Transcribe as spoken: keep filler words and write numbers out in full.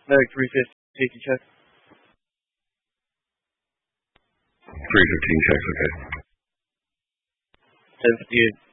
Medic three fifteen, safety check. three fifteen checks, okay. ten fifty-eight.